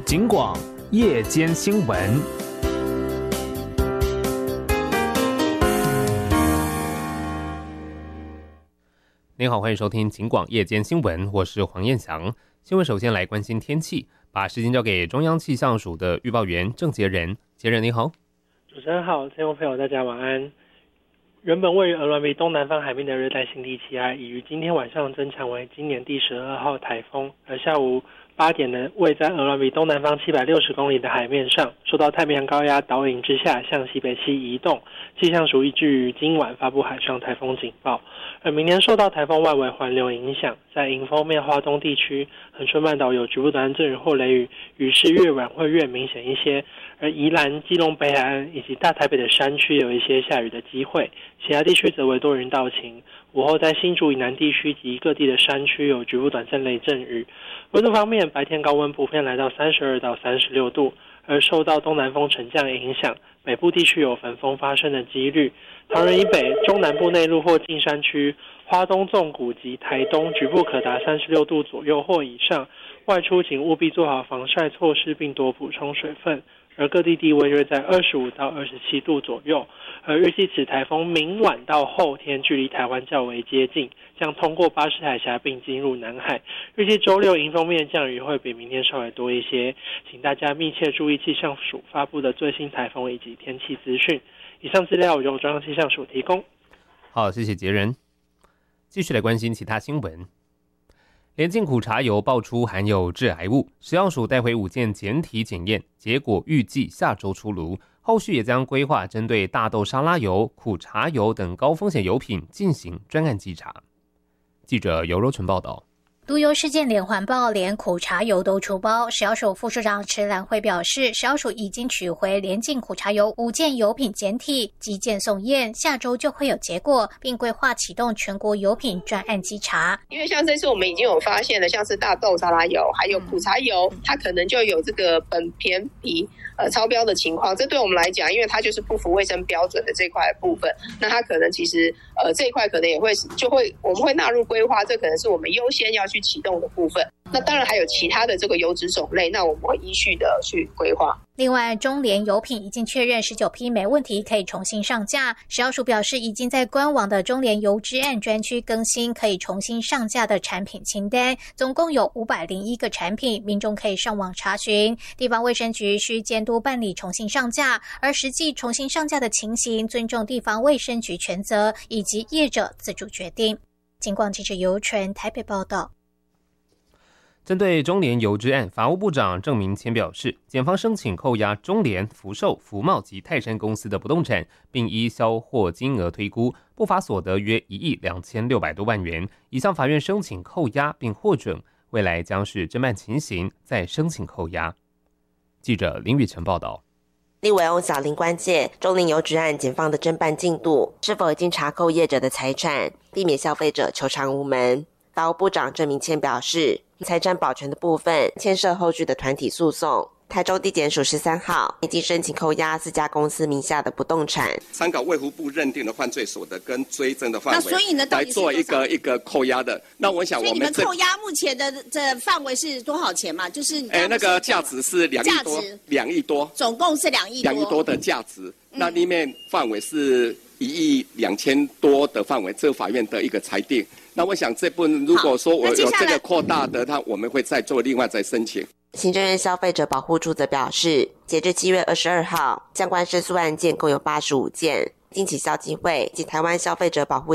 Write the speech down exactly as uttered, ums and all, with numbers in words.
警广夜间新闻。您好，欢迎收听警广夜间新闻，我是黄彦翔。新闻首先来关心天气，把时间交给中央气象署的预报员郑杰仁。杰仁你好。 主持人好，听众朋友大家晚安。原本位于鹅銮鼻东南方海面的热带性低气压，已于今天晚上增强为今年第十二号台风，而下午八点呢，位在鹅銮鼻东南方七百六十公里的海面上，受到太平洋高压导引之下，向西北西移动。气象署依据于今晚发布海上台风警报。而明年受到台风外围环流影响，在迎风面花东地区、恒春半岛有局部短暂阵雨或雷雨，雨势越晚会越明显一些。而宜兰、基隆北海岸以及大台北的山区有一些下雨的机会，其他地区则为多云到晴。午后在新竹以南地区及各地的山区有局部短暂雷阵雨。温度方面，白天高温普遍来到三十二到三十六度，而受到东南风沉降影响，北部地区有焚风发生的几率。桃园以北、中南部内陆或近山区、花东纵谷及台东局部可达三十六度左右或以上，外出请务必做好防晒措施，并多补充水分。而各地地温约在二十五到二十七度左右，而预计此台风明晚到后天距离台湾较为接近，将通过巴士海峡并进入南海。预计周六迎风面降雨会比明天稍微多一些，请大家密切注意气象署发布的最新台风以及天气资讯。以上资料由中央气象署提供。 好，谢谢杰仁。继续来关心其他新闻。联进苦茶油爆出含有致癌物，食药署带回五件检体检验，结果预计下周出炉。后续也将规划针对大豆沙拉油、苦茶油等高风险油品进行专案稽查。记者尤柔纯报道。 毒油事件连环爆，连苦茶油都出包。食药署副署长池兰慧表示，食药署已经取回联进苦茶油五件油品检体，急件送验，下周就会有结果，并规划启动全国油品专案稽查。 因为像这次我们已经有发现了，像是大豆沙拉油还有苦茶油，它可能就有这个苯醛比呃超标的情况。这对我们来讲，因为它就是不符卫生标准的这块部分，那它可能其实呃这一块可能也会就会我们会纳入规划，这可能是我们优先要去启动的部分。那当然还有其他的这个油脂种类，那我们会依序的去规划。 另外，中联油品已经确认十九批没问题，可以重新上架。食药署表示，已经在官网的中联油脂案专区更新可以重新上架的产品清单，总共有五百零一个产品，民众可以上网查询。地方卫生局需监督办理重新上架，而实际重新上架的情形，尊重地方卫生局权责以及业者自主决定。警广记者尤纯台北报道。 针对中联油脂案，法务部长郑明谦表示，检方申请扣押中联、福寿、福茂及泰山公司的不动产，并依销货金额推估，不法所得约一亿两千六百多万元，已向法院申请扣押并获准，未来将是侦办情形再申请扣押。记者林宇成报道。 立委翁小玲关切中联油脂案检方的侦办进度，是否已经查扣业者的财产，避免消费者求偿无门。法务部长郑明谦表示，财产保全的部分牵涉后续的团体诉讼。台中地检署十三号已经申请扣押四家公司名下的不动产， 参考卫福部认定的犯罪所得跟追征的范围， 那所以呢， 来做一个一个扣押的。那我想我们， 所以你们扣押目前的这范围是多少钱嘛？就是哎，那个价值是两亿多，两亿多， 总共是两亿多， 两亿多的价值。嗯、那里面范围是一亿两千多的范围，这个法院的一个裁定。那我想这部分如果说我有这个扩大的，它我们会再做另外再申请。 行政院消费者保护处则表示，截至七月二十二号，相关申诉案件共有八十五件，经起消基会及台湾消费者保护